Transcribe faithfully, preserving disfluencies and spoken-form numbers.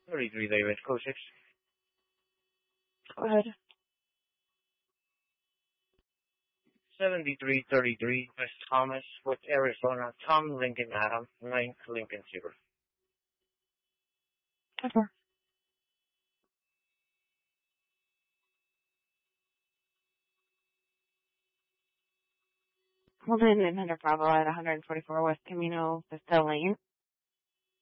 thirty-three David, code six. Go ahead. seventy-three thirty-three, West Thomas, with Arizona, Tom Lincoln Adam, ninth Lincoln Zero. Over. Hold in nine hundred Bravo at one forty-four West Camino Vista Lane.